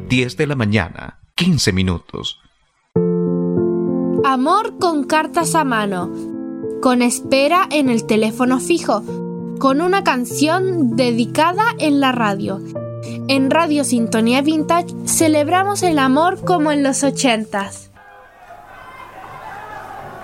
10 de la mañana, 15 minutos. Amor con cartas a mano, con espera en el teléfono fijo, con una canción dedicada en la radio. En Radio Sintonía Vintage celebramos el amor como en los 80s.